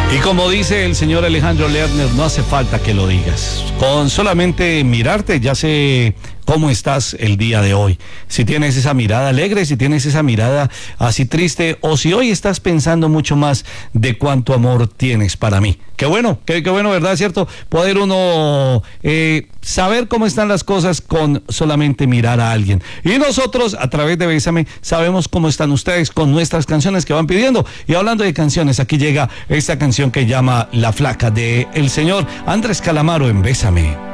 Y como dice el señor Alejandro Lerner, no hace falta que lo digas. Con solamente mirarte ya sé cómo estás el día de hoy. Si tienes esa mirada alegre, si tienes esa mirada así triste, o si hoy estás pensando mucho más de cuánto amor tienes para mí. Qué bueno, ¿verdad? ¿Cierto? Poder uno saber cómo están las cosas con solamente mirar a alguien. Y nosotros, a través de Bésame, sabemos cómo están ustedes con nuestras canciones que van pidiendo. Y hablando de canciones, aquí llega esta canción que llama La Flaca, de el señor Andrés Calamaro en Bésame.